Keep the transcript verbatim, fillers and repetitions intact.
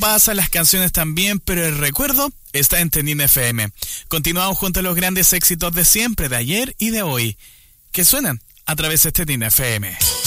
pasa, las canciones también, pero el recuerdo está en TENIN F M. Continuamos junto a los grandes éxitos de siempre, de ayer y de hoy, que suenan a través de TENIN F M.